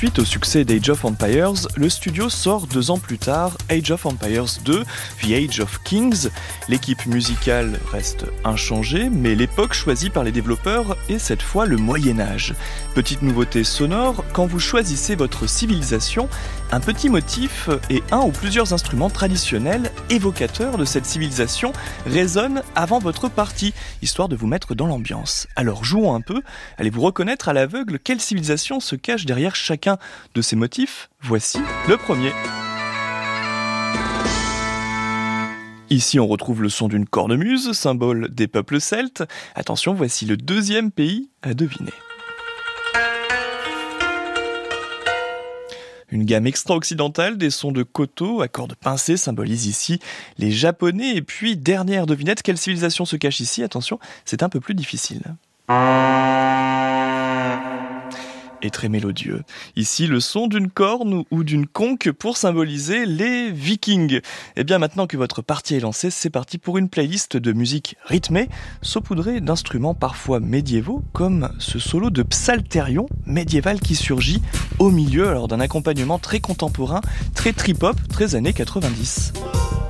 Suite au succès d'Age of Empires, le studio sort 2 ans plus tard Age of Empires 2, The Age of Kings. L'équipe musicale reste inchangée, mais l'époque choisie par les développeurs est cette fois le Moyen-Âge. Petite nouveauté sonore, quand vous choisissez votre civilisation, un petit motif et un ou plusieurs instruments traditionnels évocateurs de cette civilisation résonnent avant votre partie, histoire de vous mettre dans l'ambiance. Alors jouons un peu, allez-vous reconnaître à l'aveugle quelle civilisation se cache derrière chacun de ces motifs? Voici le premier. Ici, on retrouve le son d'une cornemuse, symbole des peuples celtes. Attention, voici le deuxième pays à deviner. Une gamme extra-occidentale des sons de koto à cordes pincées symbolise ici les Japonais. Et puis, dernière devinette, quelle civilisation se cache ici? Attention, c'est un peu plus difficile. Et très mélodieux. Ici, le son d'une corne ou d'une conque pour symboliser les Vikings. Et bien maintenant que votre partie est lancée, c'est parti pour une playlist de musique rythmée, saupoudrée d'instruments parfois médiévaux, comme ce solo de psalterion médiéval qui surgit au milieu d'un accompagnement très contemporain, très trip-hop, très années 90.